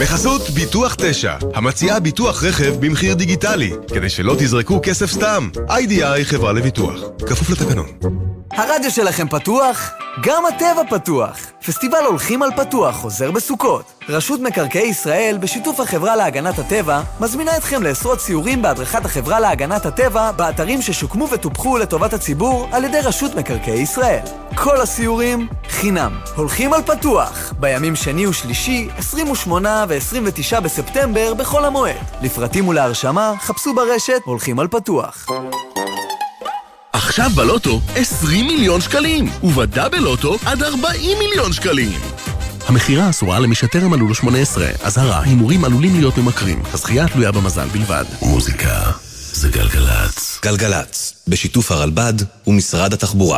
בחסות ביטוח 9, המציעה ביטוח רכב במחיר דיגיטלי, כדי שלא תזרקו כסף סתם. IDI חברה לביטוח, כפוף לתקנון. הרדיו שלכם פתוח? גם הטבע פתוח. פסטיבל הולכים על פתוח חוזר בסוכות. רשות מקרקעי ישראל בשיתוף החברה להגנת הטבע מזמינה אתכם לעשרות סיורים בהדרכת החברה להגנת הטבע באתרים ששוקמו וטופחו לטובת הציבור על ידי רשות מקרקעי ישראל. כל הסיורים חינם. הולכים על פתוח בימים שני ושלישי 28 ו-29 בספטמבר בכל המועד. לפרטים ולהרשמה חפשו ברשת הולכים על פתוח. עכשיו בלוטו 20 מיליון שקלים, ובדאבל לוטו עד 40 מיליון שקלים. המחירה אסורה למי שטרם מלאו לו 18. אזהרה, הימורים עלולים להיות ממכרים. הזכייה תלויה במזל בלבד. מוזיקה זה גלגלץ. גלגלץ, בשיתוף הרלב"ד ומשרד התחבורה.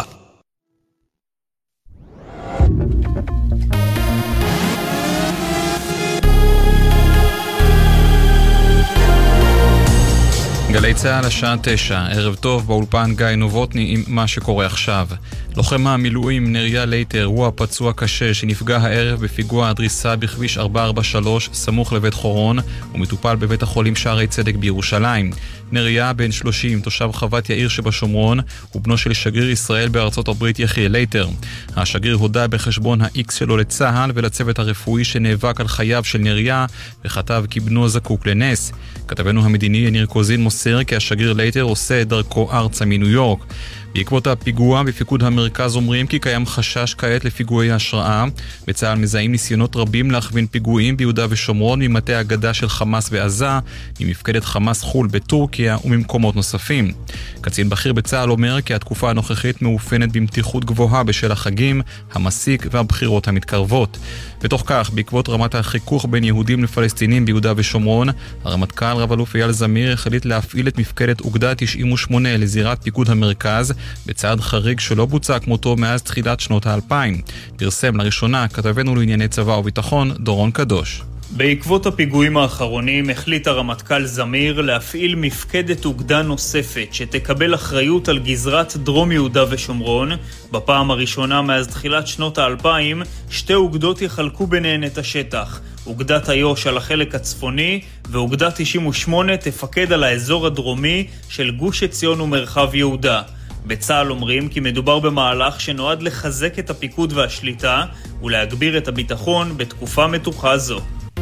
גלי צהל השעה 9, ערב טוב, באולפן גיא נובוטני עם מה שקורה עכשיו. לוחם המילואים נריה לייטר הוא הפצוע קשה שנפגע הערב בפיגוע הדריסה בכביש 443 סמוך לבית חורון ומטופל בבית החולים שערי צדק בירושלים. נריה בן 30, תושב חוות יאיר שבשומרון, הוא בנו של שגריר ישראל בארצות הברית יחיאל לייטר. השגריר הודע בחשבון ה-X שלו לצהל ולצוות הרפואי שנאבק על חייו של נריה וכתב כי בנו זקוק לנס. כתבנו המדיני יניר קוזין מוסר כי השגריר לייטר עושה את דרכו ארצה מניו יורק. בעקבות הפיגוע בפיקוד המרכז אומרים כי קיים חשש כעת לפיגועי השראה. בצה"ל מזהים ניסיונות רבים להכווין פיגועים ביהודה ושומרון ממטה הגדה של חמאס בעזה, ממפקדת חמאס חול בטורקיה וממקומות נוספים. קצין בכיר בצה"ל אומר כי התקופה הנוכחית מאופיינת במתיחות גבוהה בשל החגים, המסיק והבחירות המתקרבות. בתוך כך, בעקבות רמת החיכוך בין יהודים לפלסטינים ביהודה ושומרון, הרמטכ"ל רב-אלוף אייל זמיר החליט להפעיל את מפקדת אוגדה 98 לזירת פיקוד המרכז, בצעד חריג שלא בוצע כמותו מאז תחילת שנות ה-2000. פרסם לראשונה כתבנו לענייני צבא וביטחון דורון קדוש. בעקבות הפיגועים האחרונים החליט הרמטכ"ל זמיר להפעיל מפקדת אוגדה נוספת שתקבל אחריות על גזרת דרום יהודה ושומרון. בפעם הראשונה מאז תחילת שנות ה-2000 שתי אוגדות יחלקו ביניהן את השטח. אוגדת איו"ש על החלק הצפוני ואוגדה 98 תפקד על האזור הדרומי של גוש עציון ומרחב יהודה. בצה"ל אומרים כי מדובר במהלך שנועד לחזק את הפיקוד והשליטה ולהגביר את הביטחון בתקופה מתוחה זו.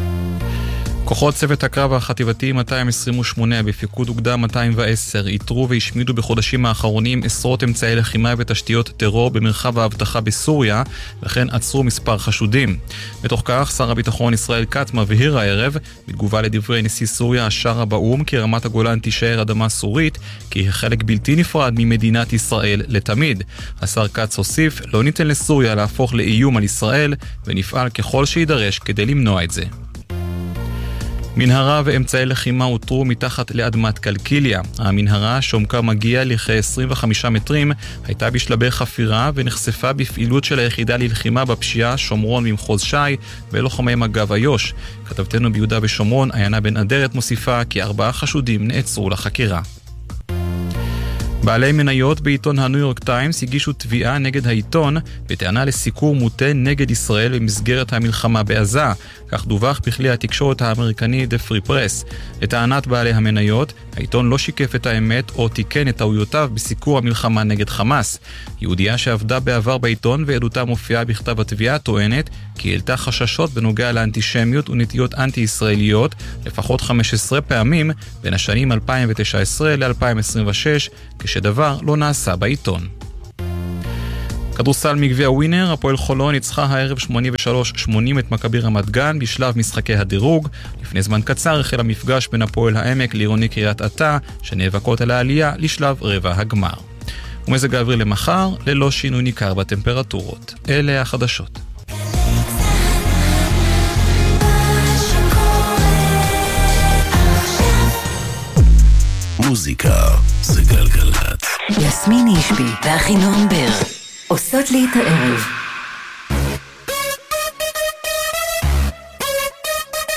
כוחות צוות הקרב החטיבתי 228 בפיקוד אוגדה 210 איתרו והשמידו בחודשים האחרונים עשרות אמצעי לחימה ותשתיות טרור במרחב האבטחה בסוריה, וכן עצרו מספר חשודים. בתוך כך, שר הביטחון ישראל כץ מבהיר הערב, בתגובה לדברי נשיא סוריה השרה באום, כי רמת הגולן תישאר אדמה סורית, כי היא חלק בלתי נפרד ממדינת ישראל לתמיד. השר כץ הוסיף, לא ניתן לסוריה להפוך לאיום על ישראל, ונפעל ככל שידרש כדי למנוע את זה. מנהרה ואמצעי לחימה הותרו מתחת לאדמת קלקיליה. המנהרה, שעומקה מגיע לכ-25 מטרים, הייתה בשלבי חפירה ונחשפה בפעילות של היחידה ללחימה בפשיעה שומרון ממחוז ש"י ולוחמי מג"ב איו"ש. כתבתנו ביהודה ושומרון, עיינה בן אדרת, מוסיפה כי 4 חשודים נעצרו לחקירה. בעלי מניות בעיתון הניו יורק טיימס הגישו תביעה נגד העיתון בטענה לסיקור מוטה נגד ישראל במסגרת המלחמה בעזה. כך דווח בכלי התקשורת האמריקני The Free Press. לטענת בעלי המניות, העיתון לא שיקף את האמת או תיקן את טעויותיו בסיקור המלחמה נגד חמאס. יהודייה שעבדה בעבר בעיתון ועדותה מופיעה בכתב התביעה טוענת כי העלתה חששות בנוגע לאנטישמיות ונטיות אנטי-ישראליות לפחות 15 פעמים בין השנים 2019 ל-2026, כשדבר לא נעשה בעיתון. כדורסל מגביע ווינר, הפועל חולון ניצחה הערב 83-80 את מכבי רמת גן בשלב משחקי הדירוג. לפני זמן קצר החל המפגש בין הפועל העמק לעירוני קריית אתא, שנאבקות על העלייה לשלב רבע הגמר. ומזג האוויר למחר, ללא שינוי ניכר בטמפרטורות. אלה החדשות. מוזיקה זה גלגלת. יסמין אישבי ואחינועם בר עושות לי את הערב.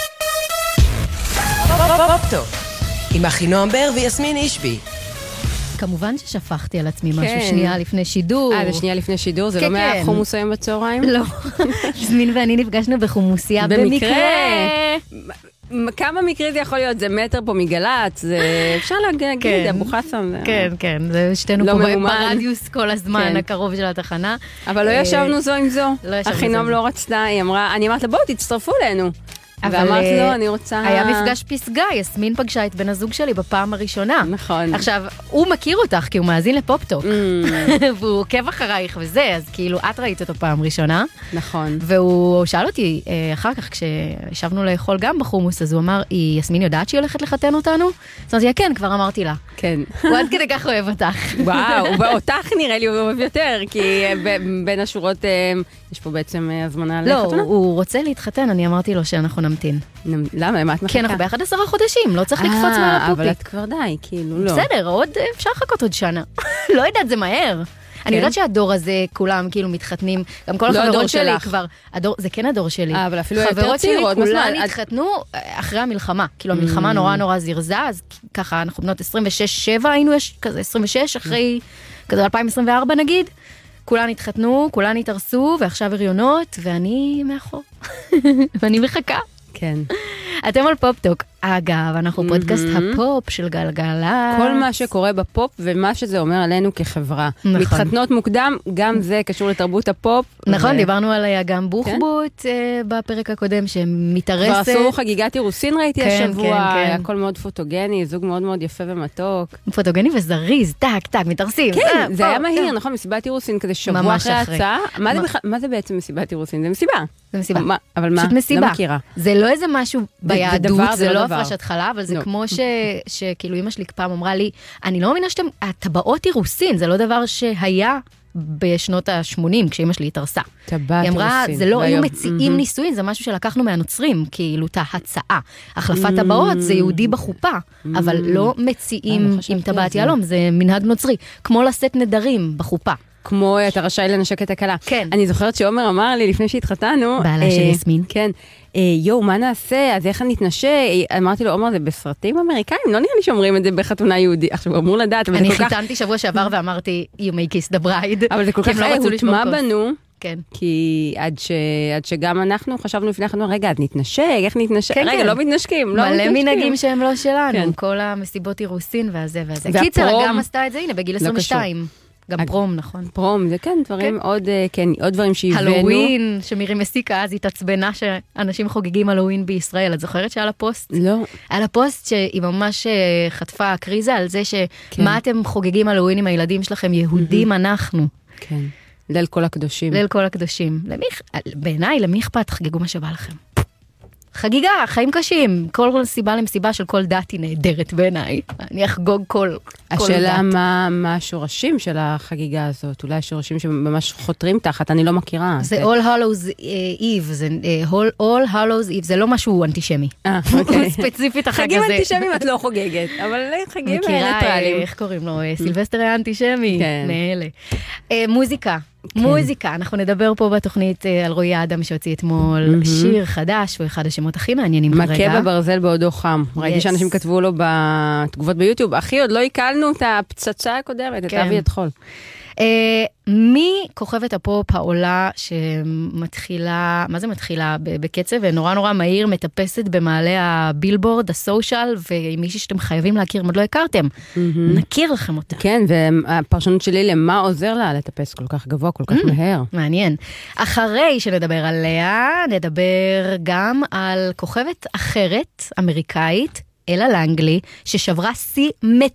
עם אחינועם בר ויסמין אישבי. כמובן ששפכתי על עצמי משהו שנייה לפני שידור. זה שנייה לפני שידור? זה לא מהחומוס היום בצהריים? לא. יסמין ואני נפגשנו בחומוסיה במקרה. כמה מקרי זה יכול להיות? זה מטר פה מגלת, זה אפשר להגיד, אבו חסן. כן, זה שתינו פה ברדיוס כל הזמן הקרוב של התחנה. אבל לא ישבנו זו עם זו. החינום לא רצתה, היא אמרה, אני אמרת לה, בואו תצטרפו אלינו. ואמרת לו, אני רוצה... היה מפגש פסגה, יסמין פגשה את בן הזוג שלי בפעם הראשונה. נכון. עכשיו, הוא מכיר אותך, כי הוא מאזין לפופטוק. והוא עוקב אחרייך וזה, אז כאילו, את ראית אותו פעם ראשונה. נכון. והוא שאל אותי, אחר כך, כשישבנו לאכול גם בחומוס, אז הוא אמר, יסמין יודעת שהיא הולכת לחתן אותנו? אז אמרתי, כן, כבר אמרתי לה. כן. הוא עד כדי כך אוהב אותך. וואו, אותך נראה לי הוא אוהב יותר, כי בין השורות יש פה בעצם הזמנה לחתונה. לא, הוא רוצה להתחתן, אני אמרתי לו שאנחנו נמתין. למה? מה את מחכה? כי אנחנו ביחד 10 חודשים, לא צריך לקפוץ מעל הפופי. אבל את כבר די, כאילו, לא. בסדר, אפשר לחכות עוד שנה. לא יודעת, זה מהר. אני יודעת שהדור הזה, כולם כאילו מתחתנים, גם כל החברות שלי כבר, זה כן הדור שלי. אבל אפילו יותר צעירות. חברות שלי כולן התחתנו אחרי המלחמה. כאילו המלחמה נורא נורא זרזה, אז ככה אנחנו בנות 26-7 היינו, כזה 26 אחרי, כזה 2024 נגיד. כולן התחתנו, כולן התארסו, ועכשיו הריונות, ואני מאחור. ואני מחכה. כן. אתם על פופטוק. אגב, אנחנו פודקאסט הפופ של גלגלצ. כל מה שקורה בפופ ומה שזה אומר עלינו כחברה. מתחתנות מוקדם, גם זה קשור לתרבות הפופ. נכון, דיברנו עליה גם בוחבוט בפרק הקודם שמתארסת. כבר עשו חגיגת אירוסין ראיתי השבוע, הכל מאוד פוטוגני, זוג מאוד מאוד יפה ומתוק. פוטוגני וזריז, טק, טק, מתארסים. כן, זה היה מהיר, נכון, מסיבת אירוסין כזה שבוע אחרי ההצעה. מה זה בעצם מסיבת אירוסין? זה מסיבה. זה מסיבה. אבל מה? לא מכירה. זה לא איזה משהו ביהדות, זה לא הפרשת חלה, אבל זה כמו שכאילו אמא שלי פעם אמרה לי, אני לא מאמינה שאתם, הטבעות אירוסין, זה לא דבר שהיה בשנות ה-80, כשאמא שלי התארסה. טבעת היא אמרה, אירוסין. זה לא היו מציעים נישואין, זה משהו שלקחנו מהנוצרים, כאילו את ההצעה. החלפת טבעות זה יהודי בחופה, אבל לא מציעים עם טבעת יהלום, זה מנהג נוצרי, כמו לשאת נדרים בחופה. כמו אתה רשאי לנשק את הכלה. כן. אני זוכרת שעומר אמר לי לפני שהתחתנו. בעלה של יסמין. כן. מה נעשה? אז איך נתנשק? אמרתי לו, עומר, זה בסרטים אמריקאים? לא נראה לי שאומרים את זה בחתונה יהודית. עכשיו, הוא אמור לדעת. אני חיתנתי שבוע שעבר ואמרתי, you may kiss the bride. אבל זה כל כך הוטמע בנו. כן. כי עד שגם אנחנו חשבנו לפני חתונה, רגע, אז נתנשק, איך נתנשק? רגע, לא מתנשקים. מלא מנהגים שהם לא שלנו. כל המסיבות אירוסין והזה והזה. קיצר, גם עשתה את זה, הנה, בגיל 22. גם פרום, נכון. פרום, זה כן, דברים עוד, כן, עוד דברים שהבאנו. הלואוין, שמירי מסיקה, אז התעצבנה שאנשים חוגגים הלואוין בישראל. את זוכרת שעל הפוסט? לא. על הפוסט שהיא ממש חטפה קריזה על זה שמה אתם חוגגים הלואוין עם הילדים שלכם, יהודים אנחנו. כן. ליל כל הקדושים. ליל כל הקדושים. בעיניי, למי אכפת? חגגו מה שבא לכם. חגיגה, חיים קשים. כל סיבה למסיבה של כל דת היא נהדרת בעיניי. אני אחגוג כל דת. השאלה מה השורשים של החגיגה הזאת? אולי השורשים שממש חותרים תחת, אני לא מכירה. זה All Hallows Eve, זה All Hallows Eve, זה לא משהו אנטישמי. אוקיי. ספציפית החג הזה. חגים אנטישמים את לא חוגגת, אבל חגים ניטרליים. מכירה, איך קוראים לו? סילבסטר היה אנטישמי. נהלה. מוזיקה. מוזיקה, אנחנו נדבר פה בתוכנית על רועי האדם שהוציא אתמול שיר חדש, הוא אחד השמות הכי מעניינים כרגע. מכה בברזל בעודו חם. ראיתי שאנשים כתבו לו בתגובות ביוטיוב, אחי, עוד לא הקלנו את הפצצה הקודמת, את אבי את חול. מי כוכבת הפופ העולה שמתחילה, מה זה מתחילה? בקצב ונורא נורא מהיר, מטפסת במעלה הבילבורד, הסושיאל, ומישהי שאתם חייבים להכיר, עוד לא הכרתם. נכיר לכם אותה. כן, והפרשנות שלי למה עוזר לה לטפס כל כך גבוה, כל כך מהר. מעניין. אחרי שנדבר עליה, נדבר גם על כוכבת אחרת, אמריקאית, אלה לנגלי, ששברה שיא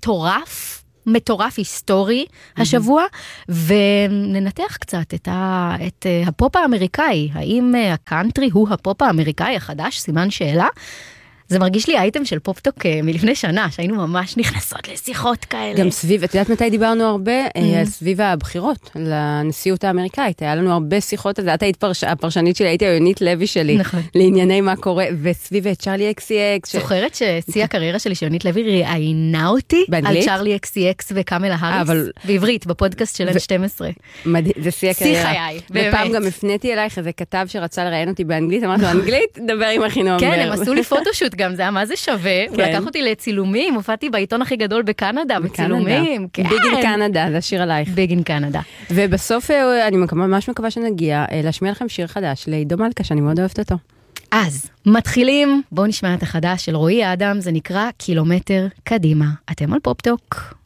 מטורף היסטורי השבוע, וננתח קצת את הפופ האמריקאי. האם הקאנטרי הוא הפופ האמריקאי החדש? סימן שאלה. זה מרגיש לי האייטם של פופטוק מלפני שנה, שהיינו ממש נכנסות לשיחות כאלה. גם סביב, את יודעת מתי דיברנו הרבה? סביב הבחירות לנשיאות האמריקאית. היה לנו הרבה שיחות על זה. את היית הפרשנית שלי, הייתי היונית לוי שלי, לענייני מה קורה, וסביב את צ'רלי אקסי-אקס. זוכרת ששיא הקריירה שלי, שיונית לוי ראיינה אותי על צ'רלי אקסי-אקס וקמלה האריס, בעברית, בפודקאסט של N12. זה שיא הקריירה. שיא חיי, ופעם גם הפניתי אלייך איזה כתב שרצה לראיין אותי באנגלית, אמרתי לו, אנגלית, דבר עם אחינועמר. כן, הם עשו לי פוטושוט גם זה היה מה זה שווה, הוא לקח אותי לצילומים, הופעתי בעיתון הכי גדול בקנדה, בצילומים. ביג אין קנדה, זה השיר עלייך. ביג אין קנדה. ובסוף אני ממש מקווה שנגיע להשמיע לכם שיר חדש לעידו מלכה, שאני מאוד אוהבת אותו. אז, מתחילים, בואו נשמע את החדש של רועי האדם, זה נקרא קילומטר קדימה. אתם על פופטוק.